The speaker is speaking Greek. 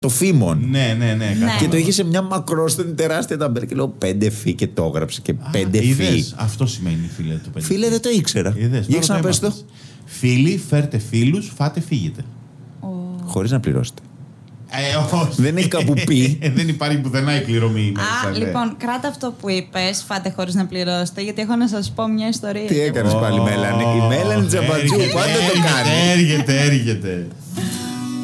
Το φήμον. Ναι. Και το είχε σε μια μακρόστενη τεράστια ταμπέλα. Και λέω 5 φι και το έγραψε. Και 5 φι. Είδες, αυτό σημαίνει φίλε το 5 φι. Φίλε, δεν το ήξερα. Για ξαναπες το. Φίλοι, φέρτε φίλους, φάτε, φύγετε. Χωρίς να πληρώσετε. Όχι. Δεν έχει κάπου πει. Δεν υπάρχει πουθενά η κληρωμή. Λοιπόν, κράτα αυτό που είπες, φάτε χωρίς να πληρώσετε, γιατί έχω να σας πω μια ιστορία. Τι έκανες πάλι, Μέλανη? Η Μέλανη Τζαμπατζού πάντα το κάνει. Έρχεται.